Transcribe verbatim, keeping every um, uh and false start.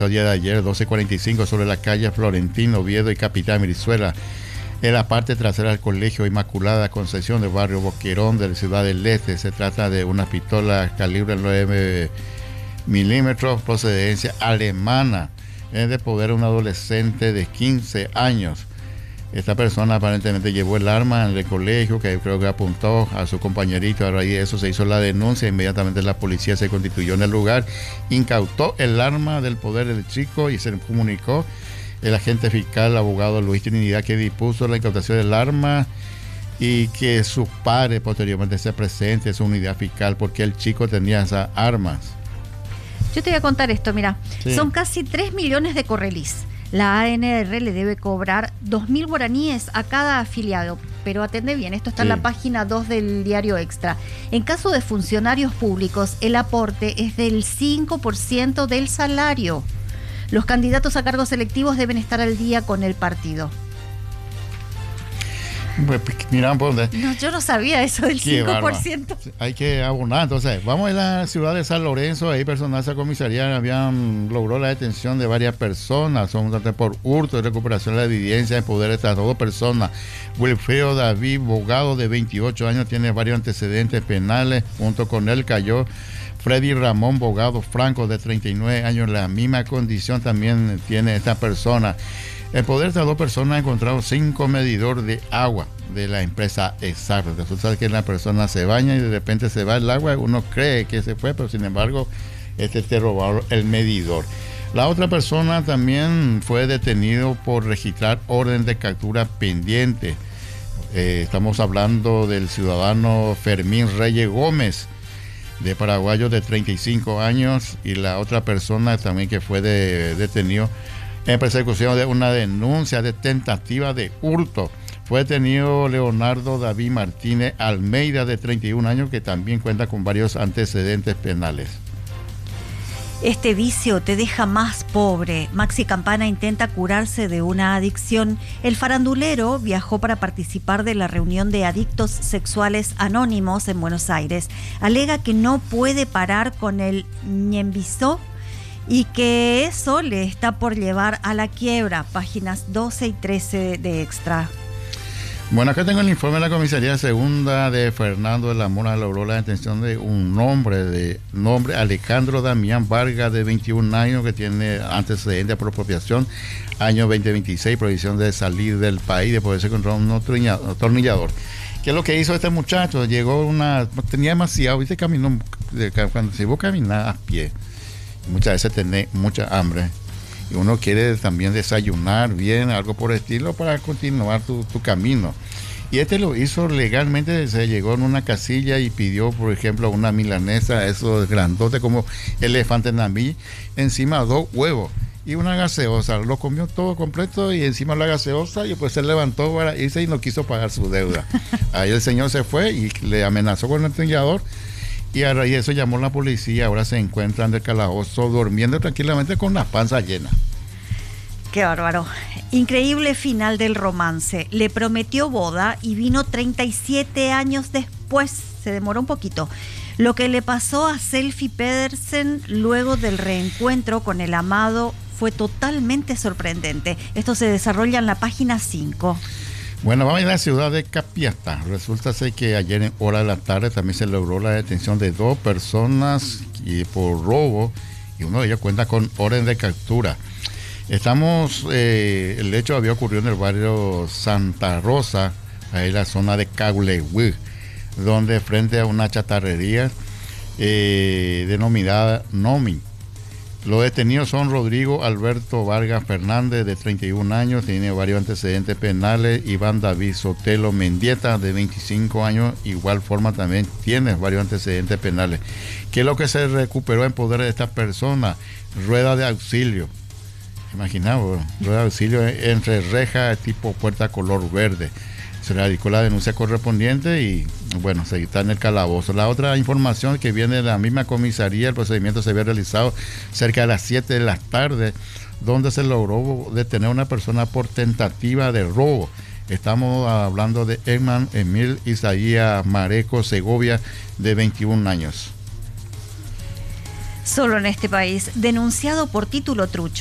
El día de ayer, doce cuarenta y cinco, sobre la calle Florentino, Oviedo y Capitán Mirizuela, en la parte trasera del Colegio Inmaculada Concepción del barrio Boquerón de la Ciudad del Este. Se trata de una pistola calibre nueve milímetros, procedencia alemana, es de poder de un adolescente de quince años. Esta persona aparentemente llevó el arma en el colegio, que creo que apuntó a su compañerito. A raíz de eso se hizo la denuncia. Inmediatamente la policía se constituyó en el lugar, incautó el arma del poder del chico y se comunicó el agente fiscal, abogado Luis Trinidad, que dispuso la incautación del arma y que sus padres posteriormente se presenten en su unidad fiscal porque el chico tenía esas armas. Yo te voy a contar esto, mira, sí. Son casi tres millones de correlís. La A N R le debe cobrar dos mil guaraníes a cada afiliado. Pero atende bien, esto está sí. en la página dos del Diario Extra. En caso de funcionarios públicos, el aporte es del cinco por ciento del salario. Los candidatos a cargos electivos deben estar al día con el partido. Pues, mira, pues, no, yo no sabía eso del cinco por ciento. Barba. Hay que abonar. Entonces, vamos a la ciudad de San Lorenzo. Ahí personal de la comisaría habían logró la detención de varias personas. Son por hurto y recuperación de la evidencia en poder de estas dos personas. Wilfredo David Bogado, de veintiocho años, tiene varios antecedentes penales. Junto con él cayó Freddy Ramón Bogado Franco, de treinta y nueve años. La misma condición también tiene esta persona. El poder de estas dos personas ha encontrado cinco medidores de agua de la empresa Exact. Resulta que la persona se baña y de repente se va el agua, uno cree que se fue, pero sin embargo este te robaron el medidor. La otra persona también fue detenido por registrar orden de captura pendiente. Eh, estamos hablando del ciudadano Fermín Reyes Gómez, de paraguayo, de treinta y cinco años, y la otra persona también que fue de, detenido en persecución de una denuncia de tentativa de hurto. Fue detenido Leonardo David Martínez Almeida, de treinta y un años, que también cuenta con varios antecedentes penales. Este vicio te deja más pobre. Maxi Campana intenta curarse de una adicción. El farandulero viajó para participar de la reunión de adictos sexuales anónimos en Buenos Aires. Alega que no puede parar con el ñembizó y que eso le está por llevar a la quiebra. Páginas doce y trece de Extra. Bueno, acá tengo el informe de la comisaría segunda de Fernando de la Mora. Logró la detención de un hombre de nombre Alejandro Damián Vargas, de veintiún años, que tiene antecedente por apropiación, año veinte veintiséis, prohibición de salir del país, de poderse encontrar un atornillador. ¿Qué es lo que hizo este muchacho? Llegó una, tenía demasiado, viste, caminó, cuando se iba a caminar a pie, muchas veces tiene mucha hambre. Y uno quiere también desayunar bien, algo por el estilo, para continuar tu, tu camino. Y este lo hizo legalmente. Se llegó en una casilla y pidió, por ejemplo, una milanesa, esos grandote como elefante en mí, encima dos huevos y una gaseosa. Lo comió todo completo y encima la gaseosa, y pues se levantó para irse y no quiso pagar su deuda. Ahí el señor se fue y le amenazó con el atornillador. Y a raíz de eso llamó la policía. Ahora se encuentran en el calabozo durmiendo tranquilamente con la panza llena. Qué bárbaro. Increíble final del romance. Le prometió boda y vino treinta y siete años después. Se demoró un poquito. Lo que le pasó a Selfie Pedersen luego del reencuentro con el amado fue totalmente sorprendente. Esto se desarrolla en la página cinco. Bueno, vamos a ir a la ciudad de Capiatá. Resulta ser que ayer en hora de la tarde también se logró la detención de dos personas y por robo, y uno de ellos cuenta con orden de captura. Estamos, eh, el hecho había ocurrido en el barrio Santa Rosa, ahí en la zona de Caulehuí, donde frente a una chatarrería eh, denominada Nomi. Los detenidos son Rodrigo Alberto Vargas Fernández, de treinta y un años, tiene varios antecedentes penales. Iván David Sotelo Mendieta, de veinticinco años, igual forma también tiene varios antecedentes penales. ¿Qué es lo que se recuperó en poder de esta persona? Rueda de auxilio. Imaginamos, rueda de auxilio entre reja tipo puerta color verde. Se radicó la denuncia correspondiente y bueno, se está en el calabozo. La otra información que viene de la misma comisaría, el procedimiento se había realizado cerca de las siete de la tarde, donde se logró detener a una persona por tentativa de robo. Estamos hablando de Herman Emil Isaías Mareco Segovia, de veintiún años. Solo en este país, denunciado por título trucho.